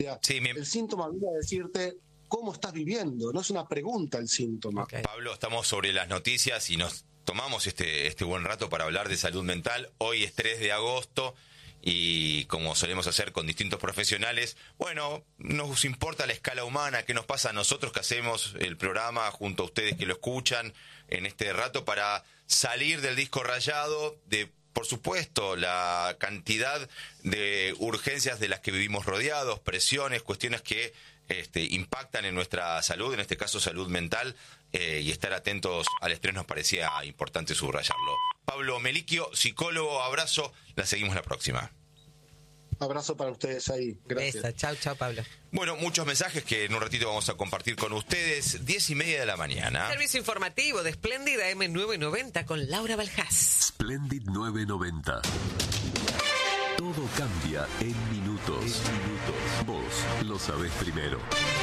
sea, el síntoma viene a decirte cómo estás viviendo, no es una pregunta el síntoma. Okay. Pablo, estamos sobre las noticias y nos tomamos este buen rato para hablar de salud mental. Hoy es 3 de agosto y como solemos hacer con distintos profesionales, bueno, nos importa la escala humana, qué nos pasa a nosotros que hacemos el programa junto a ustedes que lo escuchan en este rato para salir del disco rayado de, por supuesto, la cantidad de urgencias de las que vivimos rodeados, presiones, cuestiones que impactan en nuestra salud, en este caso salud mental, y estar atentos al estrés nos parecía importante subrayarlo. Pablo Melicchio, psicólogo, abrazo, la seguimos la próxima. Abrazo para ustedes ahí, gracias. Beso. Chau, Pablo. Bueno, muchos mensajes que en un ratito vamos a compartir con ustedes. 10:30 de la mañana. Servicio informativo de Splendid AM990 con Laura Baljás. Splendid 990. Todo cambia en minutos. Vos lo sabés primero.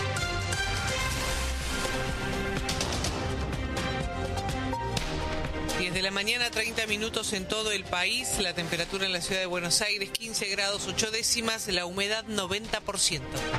10 de la mañana, 30 minutos en todo el país. La temperatura en la ciudad de Buenos Aires, 15 grados 8 décimas. La humedad, 90%.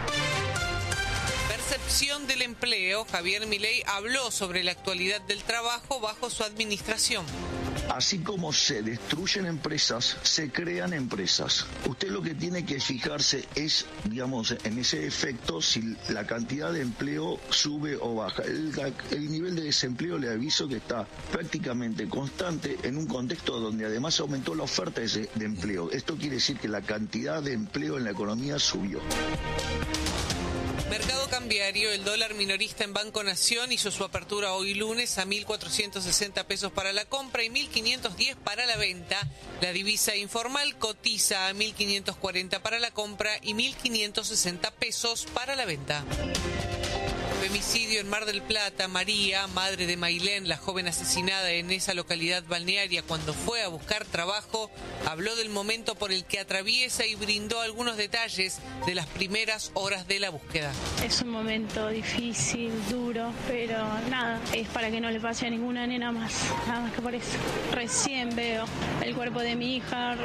Percepción del empleo. Javier Milei habló sobre la actualidad del trabajo bajo su administración. Así como se destruyen empresas, se crean empresas. Usted lo que tiene que fijarse es, digamos, en ese efecto, si la cantidad de empleo sube o baja. El nivel de desempleo, le aviso que está prácticamente constante en un contexto donde además aumentó la oferta de empleo. Esto quiere decir que la cantidad de empleo en la economía subió. Mercado cambiario, el dólar minorista en Banco Nación hizo su apertura hoy lunes a 1.460 pesos para la compra y 1.510 para la venta. La divisa informal cotiza a 1.540 para la compra y 1.560 pesos para la venta. Femicidio en Mar del Plata. María, madre de Mailén, la joven asesinada en esa localidad balnearia cuando fue a buscar trabajo, habló del momento por el que atraviesa y brindó algunos detalles de las primeras horas de la búsqueda. Es un momento difícil, duro, pero nada, es para que no le pase a ninguna nena más, nada más que por eso. Recién veo el cuerpo de mi hija,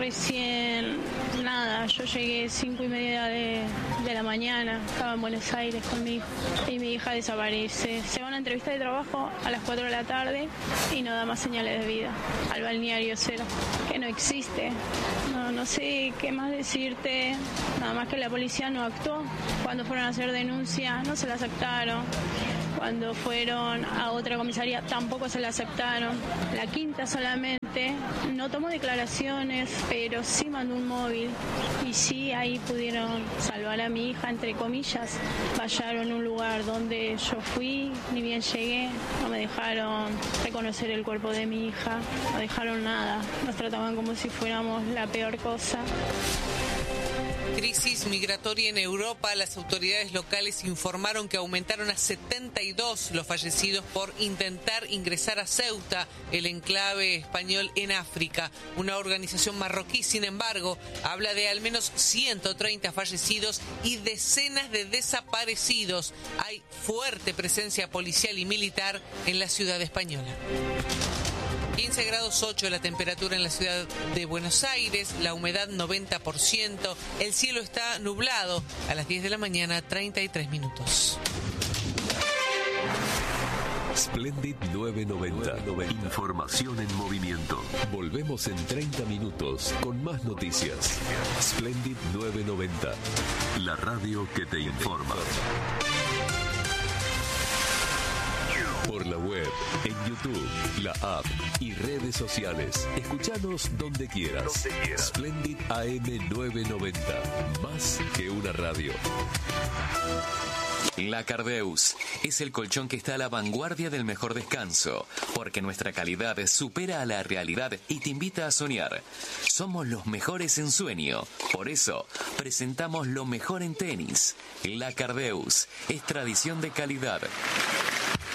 yo llegué 5:30 de la mañana, estaba en Buenos Aires con mi hijo y mi hija desaparece. Se va a una entrevista de trabajo a las 4 de la tarde y no da más señales de vida. Al balneario cero, que no existe. No sé qué más decirte, nada más que la policía no actuó. Cuando fueron a hacer denuncia no se la aceptaron. Cuando fueron a otra comisaría tampoco se la aceptaron. La quinta solamente no tomó declaraciones, pero sí mandó un móvil y sí ahí pudieron salvar a mi hija, entre comillas. Vallaron a un lugar donde yo fui, ni bien llegué, no me dejaron reconocer el cuerpo de mi hija, no dejaron nada, nos trataban como si fuéramos la peor cosa. Crisis migratoria en Europa. Las autoridades locales informaron que aumentaron a 72 los fallecidos por intentar ingresar a Ceuta, el enclave español en África. Una organización marroquí, sin embargo, habla de al menos 130 fallecidos y decenas de desaparecidos. Hay fuerte presencia policial y militar en la ciudad española. 15 grados 8 la temperatura en la ciudad de Buenos Aires, la humedad 90%, el cielo está nublado. A las 10 de la mañana, 33 minutos. Splendid 990. Información en movimiento. Volvemos en 30 minutos con más noticias. Splendid 990. La radio que te informa. Por la web, en YouTube, la app y redes sociales. Escuchanos donde quieras. Splendid AM990. Más que una radio. La Cardeus es el colchón que está a la vanguardia del mejor descanso, porque nuestra calidad supera a la realidad y te invita a soñar. Somos los mejores en sueño, por eso presentamos lo mejor en tenis. La Cardeus es tradición de calidad.